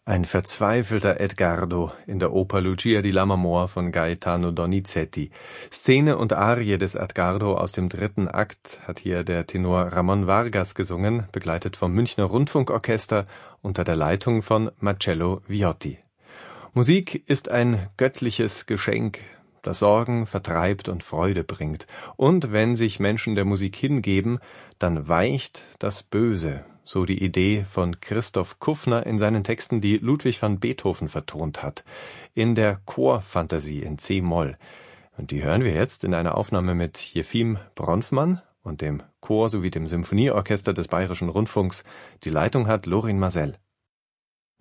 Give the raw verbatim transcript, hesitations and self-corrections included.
Ein verzweifelter Edgardo in der Oper Lucia di Lammermoor von Gaetano Donizetti. Szene und Arie des Edgardo aus dem dritten Akt hat hier der Tenor Ramon Vargas gesungen, begleitet vom Münchner Rundfunkorchester unter der Leitung von Marcello Viotti. Musik ist ein göttliches Geschenk, das Sorgen vertreibt und Freude bringt. Und wenn sich Menschen der Musik hingeben, dann weicht das Böse. So die Idee von Christoph Kuffner in seinen Texten, die Ludwig van Beethoven vertont hat, in der Chorfantasie in C-Moll. Und die hören wir jetzt in einer Aufnahme mit Jefim Bronfmann und dem Chor sowie dem Symphonieorchester des Bayerischen Rundfunks. Die Leitung hat Lorin Maazel.